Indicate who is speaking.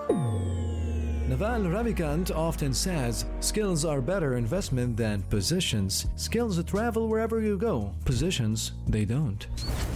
Speaker 1: Naval Ravikant often says skills are better investment than positions. Skills travel wherever you go, positions they don't.